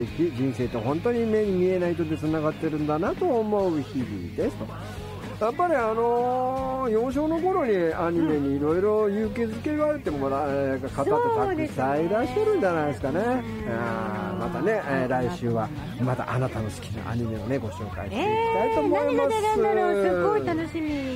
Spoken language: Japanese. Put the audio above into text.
人生って本当に目に見えない人で繋がってるんだなと思う日々ですと。やっぱり幼少の頃にアニメにいろいろ勇気づけられてもらう方ってたくさんいらっしゃるんじゃないですかね。またね、来週はまたあなたの好きなアニメをねご紹介していきたいと思います。 何が出るんだろう、すごい楽しみ。